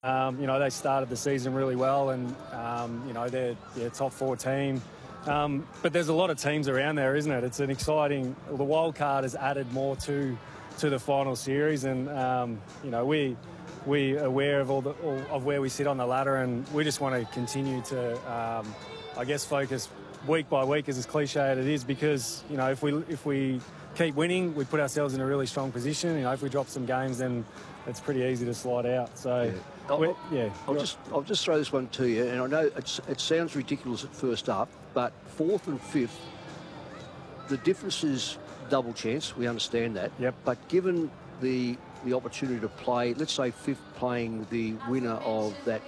You know, they started the season really well, and you know, they're a top 4 team. But there's a lot of teams around there, isn't it? It's an exciting. The wild card has added more to the final series, and you know, we are aware of of where we sit on the ladder, and we just want to continue to, I guess, focus week by week, as cliche as it is, because you know, if we keep winning, we put ourselves in a really strong position. You know, if we drop some games, then it's pretty easy to slide out. So, I'll just throw this one to you, and I know it sounds ridiculous at first up, but 4th and 5th, the difference is double chance. We understand that. Yep. But given the opportunity to play, let's say 5th playing the winner of the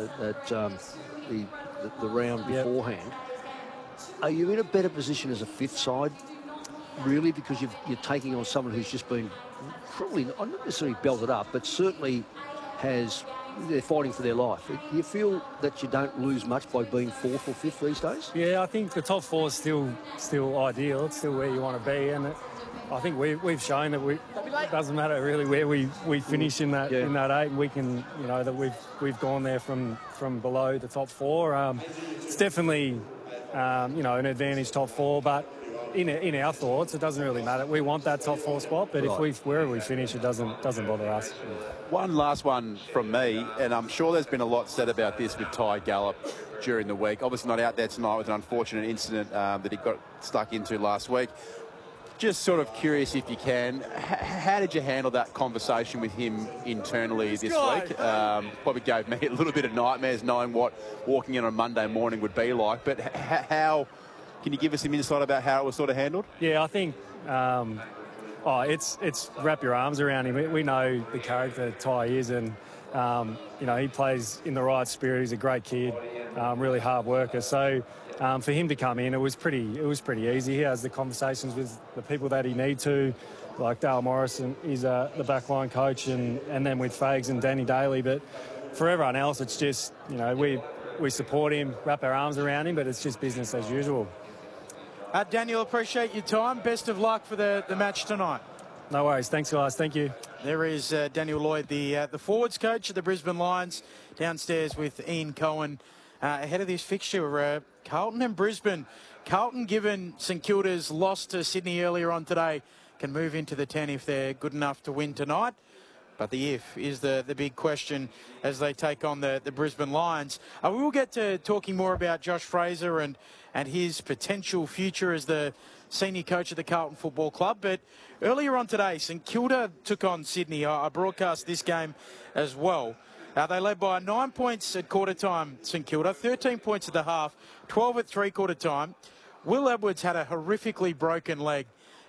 round beforehand, are you in a better position as a 5th side, really, because you're taking on someone who's just been probably not necessarily belted up, but certainly they're fighting for their life. Do you feel that you don't lose much by being 4th or 5th these days? Yeah, I think the top 4 is still ideal. It's still where you want to be, and I think we've shown that it doesn't matter really where we finish in that 8, and we can, you know, that we've gone there from below the top 4. It's definitely you know, an advantage top 4, but in our thoughts, it doesn't really matter. We want that top 4 spot, but wherever we finish, it doesn't bother us. One last one from me, and I'm sure there's been a lot said about this with Ty Gallop during the week. Obviously not out there tonight with an unfortunate incident that he got stuck into last week. Just sort of curious, if you can, how did you handle that conversation with him internally this week? Probably gave me a little bit of nightmares knowing what walking in on a Monday morning would be like, but how... Can you give us some insight about how it was sort of handled? Yeah, I think it's wrap your arms around him. We know the character Ty is, and you know, he plays in the right spirit. He's a great kid, really hard worker. So for him to come in, it was pretty easy. He has the conversations with the people that he need to, like Dale Morrison is the backline coach, and then with Fags and Danny Daly. But for everyone else, it's just, you know, we support him, wrap our arms around him, but it's just business as usual. Daniel, appreciate your time. Best of luck for the match tonight. No worries. Thanks, guys. Thank you. There is Daniel Lloyd, the forwards coach of the Brisbane Lions, downstairs with Ian Cohen ahead of this fixture. Carlton and Brisbane. Carlton, given St Kilda's loss to Sydney earlier on today, can move into the 10 if they're good enough to win tonight. But the if is the big question as they take on the Brisbane Lions. We will get to talking more about Josh Fraser and his potential future as the senior coach of the Carlton Football Club. But earlier on today, St Kilda took on Sydney. I broadcast this game as well. They led by 9 points at quarter time, St Kilda, 13 points at the half, 12 at three-quarter time. Will Edwards had a horrifically broken leg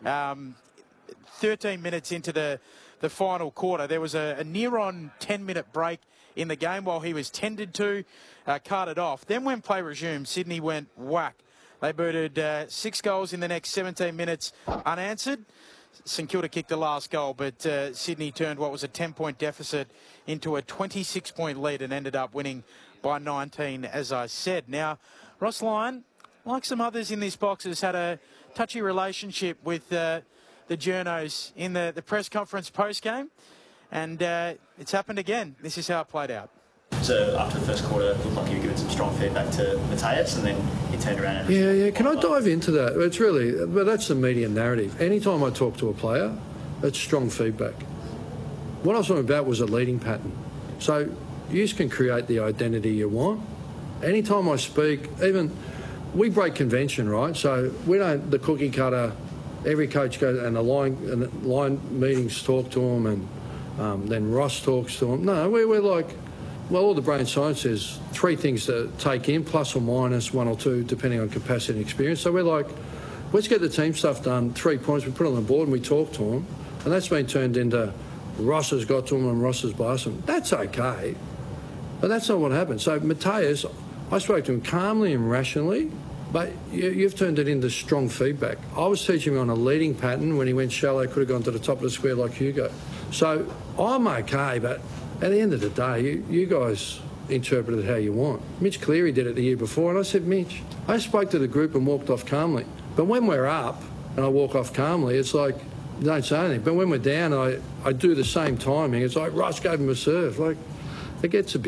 13 minutes into the final quarter. There was a near-on 10-minute break in the game while he was tended to, carted off. Then when play resumed, Sydney went whack. They booted 6 goals in the next 17 minutes unanswered. St Kilda kicked the last goal, but Sydney turned what was a 10-point deficit into a 26-point lead and ended up winning by 19, as I said. Now, Ross Lyon, like some others in this box, has had a touchy relationship with the journos in the press conference post-game, and it's happened again. This is how it played out. So after the first quarter, it looked like you were giving some strong feedback to Matthias, and then he turned around and... Yeah. Can I dive into that? It's really... But that's the media narrative. Anytime I talk to a player, it's strong feedback. What I was talking about was a leading pattern. So you can create the identity you want. Anytime I speak, even... We break convention, right? So we don't... The cookie cutter... Every coach goes and the line meetings talk to them, and then Ross talks to them. No, we're like... Well, all the brain science says 3 things to take in, plus or minus 1 or 2, depending on capacity and experience. So we're like, let's get the team stuff done, 3 points, we put it on the board and we talk to them. And that's been turned into Ross has got to them and Ross has blasted them. That's okay, but that's not what happened. So Matthias, I spoke to him calmly and rationally, but you've turned it into strong feedback. I was teaching him on a leading pattern. When he went shallow, could have gone to the top of the square like Hugo. So I'm okay, but at the end of the day, you guys interpret it how you want. Mitch Cleary did it the year before, and I said, Mitch, I spoke to the group and walked off calmly. But when we're up and I walk off calmly, it's like, don't say anything. But when we're down, I do the same timing. It's like Ross gave him a serve. Like, It gets a bit